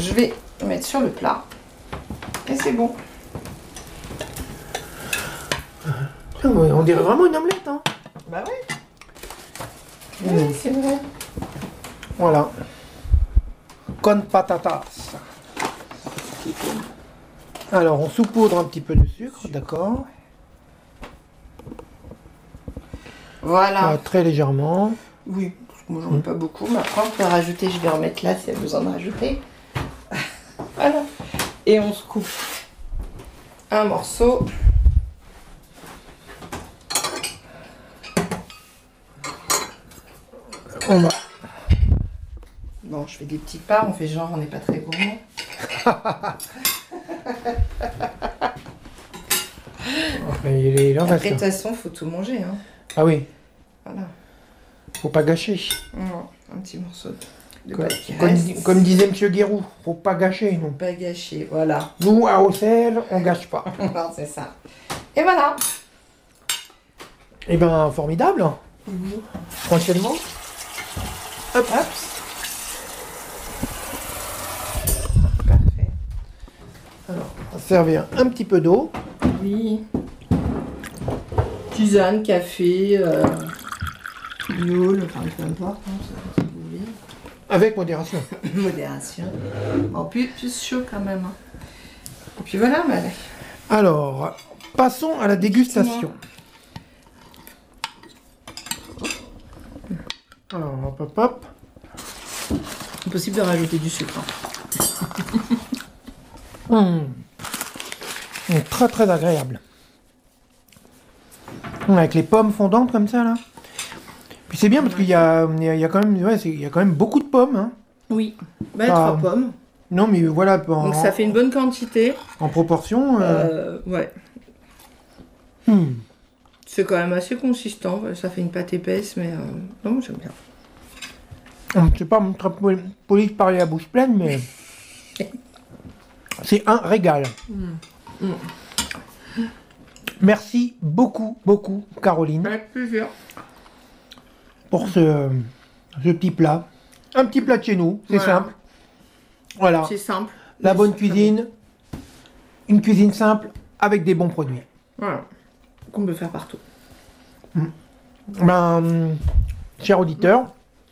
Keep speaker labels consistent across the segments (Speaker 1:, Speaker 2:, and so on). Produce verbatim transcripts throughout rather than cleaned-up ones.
Speaker 1: je vais mettre sur le plat. Et c'est bon.
Speaker 2: On dirait vraiment une omelette, hein.
Speaker 1: Bah oui. Mmh. Oui, c'est vrai.
Speaker 2: Voilà. Con patatas. Alors, on saupoudre un petit peu de sucre, d'accord.
Speaker 1: Voilà.
Speaker 2: Euh, très légèrement.
Speaker 1: Oui, moi j'en mets mmh. pas beaucoup, mais après on peut rajouter, je vais remettre là s'il y a besoin de rajouter. Voilà. Et on se coupe un morceau.
Speaker 2: On va.
Speaker 1: Bon, je fais des petites parts, on fait genre on n'est pas très gourmand.
Speaker 2: Il est là,
Speaker 1: après, de toute façon, faut tout manger. Hein.
Speaker 2: Ah oui.
Speaker 1: Voilà.
Speaker 2: Faut pas gâcher.
Speaker 1: Non, un petit morceau de
Speaker 2: comme,
Speaker 1: pâte qui
Speaker 2: comme,
Speaker 1: reste.
Speaker 2: comme disait Monsieur Guérou, faut pas gâcher. Non.
Speaker 1: Pas gâcher, voilà.
Speaker 2: Nous, à Auxerre, on gâche pas.
Speaker 1: Non, c'est ça. Et voilà.
Speaker 2: Eh ben, formidable.
Speaker 1: Mmh.
Speaker 2: Prochainement. Hop, hop.
Speaker 1: Parfait.
Speaker 2: Alors, on va servir un petit peu d'eau.
Speaker 1: Oui. Tisane, café, euh, youle, enfin peu importe, hein, ça, si vous voulez.
Speaker 2: Avec modération.
Speaker 1: Modération. En plus, plus chaud quand même. Hein. Et puis voilà, mais...
Speaker 2: Alors, passons à la dégustation. Alors, hop, hop, hop.
Speaker 1: Impossible de rajouter du sucre.
Speaker 2: Mmh. Mmh, très très agréable. Mmh, avec les pommes fondantes comme ça là. Puis c'est bien parce qu'il y a, il y a quand même, ouais, il y a quand même beaucoup de pommes. Hein.
Speaker 1: Oui. Bah,
Speaker 2: ah,
Speaker 1: trois pommes.
Speaker 2: Non mais voilà. En,
Speaker 1: donc ça fait une bonne quantité.
Speaker 2: En proportion. Euh...
Speaker 1: Euh, ouais.
Speaker 2: Mmh.
Speaker 1: C'est quand même assez consistant. Ça fait une pâte épaisse, mais euh... non, moi j'aime bien.
Speaker 2: C'est pas très poli de parler à bouche pleine, mais c'est un régal.
Speaker 1: Mmh. Mmh.
Speaker 2: Merci beaucoup, beaucoup, Caroline.
Speaker 1: Avec plaisir.
Speaker 2: Pour ce, ce petit plat. Un petit plat de chez nous, c'est voilà. simple. Voilà.
Speaker 1: C'est simple.
Speaker 2: La bonne cuisine, bon. Une cuisine simple avec des bons produits.
Speaker 1: Voilà. Qu'on peut faire partout.
Speaker 2: Mmh. Ben, chers auditeurs,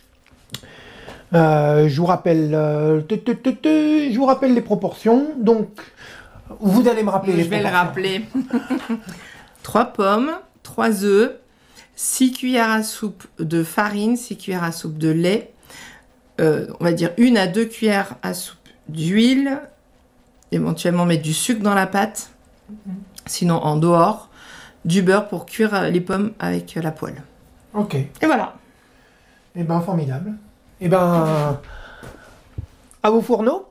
Speaker 2: Euh, je vous rappelle, euh, te, te, te, te, je vous rappelle les proportions. Donc, vous allez me rappeler les
Speaker 1: je vais
Speaker 2: proportions.
Speaker 1: le rappeler. trois pommes, trois œufs, six cuillères à soupe de farine, six cuillères à soupe de lait, euh, on va dire une à deux cuillères à soupe d'huile, éventuellement mettre du sucre dans la pâte, mm-hmm. sinon en dehors, du beurre pour cuire les pommes avec la poêle.
Speaker 2: Ok.
Speaker 1: Et voilà.
Speaker 2: Eh ben, formidable. Eh ben, à vos fourneaux.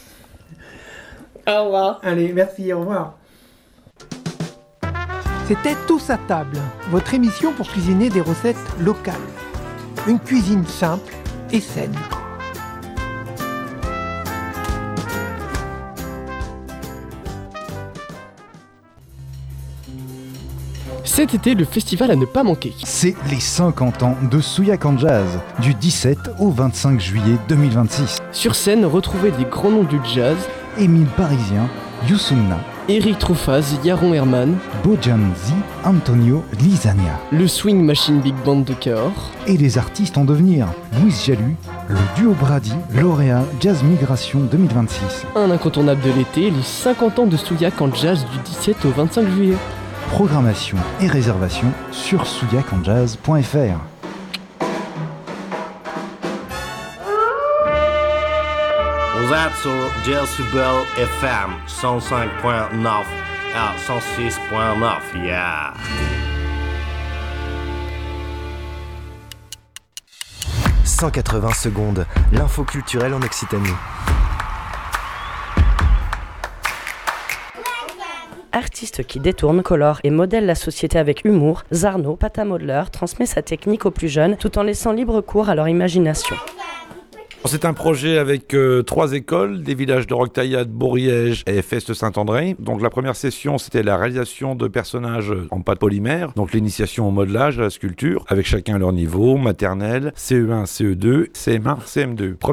Speaker 1: Au revoir.
Speaker 2: Allez, merci, au revoir. C'était Tous à table, votre émission pour cuisiner des recettes locales. Une cuisine simple et saine.
Speaker 3: Cet été, le festival à ne pas manquer.
Speaker 4: C'est les cinquante ans de Souillac en Jazz, du dix-sept au vingt-cinq juillet deux mille vingt-six.
Speaker 3: Sur scène, retrouvez des grands noms du jazz.
Speaker 4: Émile Parisien, Youssoumna,
Speaker 3: Eric Troufaz, Yaron Herman,
Speaker 4: Bojanzi, Antonio Lisania.
Speaker 3: Le Swing Machine Big Band de Cahors.
Speaker 4: Et les artistes en devenir, Louise Jalu, le duo Brady, lauréat Jazz Migration deux mille vingt-six.
Speaker 3: Un incontournable de l'été, les cinquante ans de Souillac en Jazz du dix-sept au vingt-cinq juillet.
Speaker 4: Programmation et réservation sur souillac en jazz point f r.
Speaker 5: Vous êtes sur Decibel F M cent cinq virgule neuf à cent six virgule neuf, yeah!
Speaker 6: cent quatre-vingts secondes, l'info culturelle en Occitanie.
Speaker 7: Artiste qui détourne, colore et modèle la société avec humour, Zarno, Pata Modeler, transmet sa technique aux plus jeunes tout en laissant libre cours à leur imagination.
Speaker 8: C'est un projet avec euh, trois écoles, des villages de Roquetaillade, Bourriège et Feste-Saint-André. Donc la première session, c'était la réalisation de personnages en pâte polymère, donc l'initiation au modelage, à la sculpture, avec chacun leur niveau, maternelle, C E un, C E deux, C M un, C M deux.